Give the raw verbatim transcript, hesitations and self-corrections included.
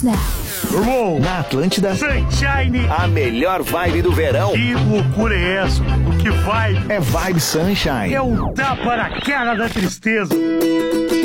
Irmão, Na Atlântida, Sunshine. a melhor vibe do verão Que loucura é essa? Que vai? é Vibe Sunshine. É um tapa na cara da tristeza.